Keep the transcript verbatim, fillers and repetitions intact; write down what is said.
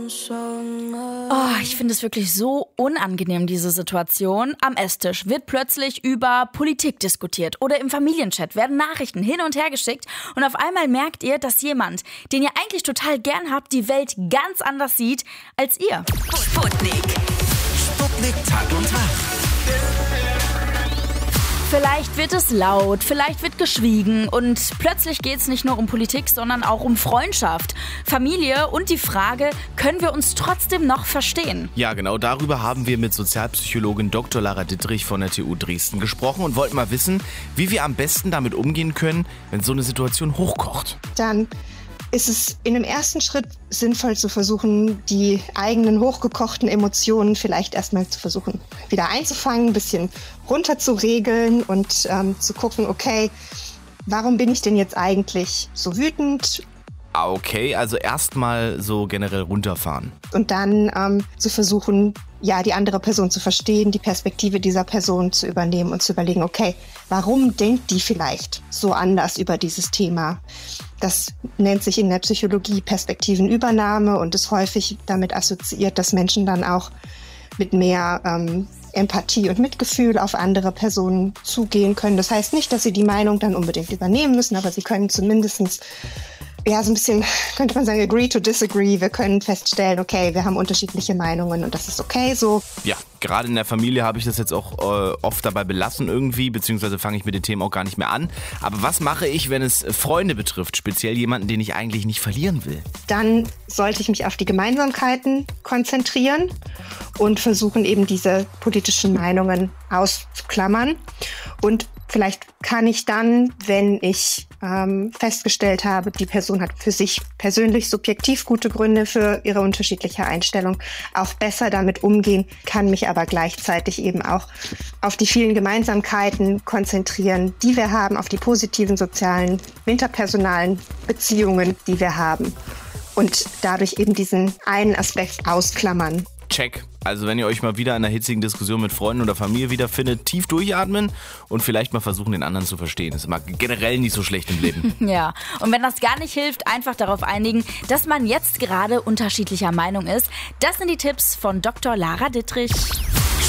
Oh, ich finde es wirklich so unangenehm, diese Situation. Am Esstisch wird plötzlich über Politik diskutiert oder im Familienchat werden Nachrichten hin und her geschickt und auf einmal merkt ihr, dass jemand, den ihr eigentlich total gern habt, die Welt ganz anders sieht als ihr. Sputnik. Sputnik Tag und Tag. Vielleicht wird es laut, vielleicht wird geschwiegen und plötzlich geht es nicht nur um Politik, sondern auch um Freundschaft, Familie und die Frage, können wir uns trotzdem noch verstehen? Ja, genau darüber haben wir mit Sozialpsychologin Doktor Lara Dittrich von der T U Dresden gesprochen und wollten mal wissen, wie wir am besten damit umgehen können, wenn so eine Situation hochkocht. Dann ist es in dem ersten Schritt sinnvoll zu versuchen, die eigenen hochgekochten Emotionen vielleicht erstmal zu versuchen, wieder einzufangen, ein bisschen runter zu regeln und ähm, zu gucken, okay, warum bin ich denn jetzt eigentlich so wütend? Okay, also erstmal so generell runterfahren. Und dann ähm, zu versuchen, ja, die andere Person zu verstehen, die Perspektive dieser Person zu übernehmen und zu überlegen, okay, warum denkt die vielleicht so anders über dieses Thema? Das nennt sich in der Psychologie Perspektivenübernahme und ist häufig damit assoziiert, dass Menschen dann auch mit mehr ähm, Empathie und Mitgefühl auf andere Personen zugehen können. Das heißt nicht, dass sie die Meinung dann unbedingt übernehmen müssen, aber sie können zumindestens ja, so ein bisschen, könnte man sagen, agree to disagree. Wir können feststellen, okay, wir haben unterschiedliche Meinungen und das ist okay so. Ja, gerade in der Familie habe ich das jetzt auch äh, oft dabei belassen irgendwie, beziehungsweise fange ich mit den Themen auch gar nicht mehr an. Aber was mache ich, wenn es Freunde betrifft, speziell jemanden, den ich eigentlich nicht verlieren will? Dann sollte ich mich auf die Gemeinsamkeiten konzentrieren und versuchen, eben diese politischen Meinungen auszuklammern. Und vielleicht kann ich dann, wenn ich ähm, festgestellt habe, die Person hat für sich persönlich subjektiv gute Gründe für ihre unterschiedliche Einstellung, auch besser damit umgehen, kann mich aber gleichzeitig eben auch auf die vielen Gemeinsamkeiten konzentrieren, die wir haben, auf die positiven sozialen, interpersonalen Beziehungen, die wir haben und dadurch eben diesen einen Aspekt ausklammern. Check. Also wenn ihr euch mal wieder in einer hitzigen Diskussion mit Freunden oder Familie wiederfindet, tief durchatmen und vielleicht mal versuchen, den anderen zu verstehen. Das ist mal generell nicht so schlecht im Leben. Ja, und wenn das gar nicht hilft, einfach darauf einigen, dass man jetzt gerade unterschiedlicher Meinung ist. Das sind die Tipps von Doktor Lara Dittrich.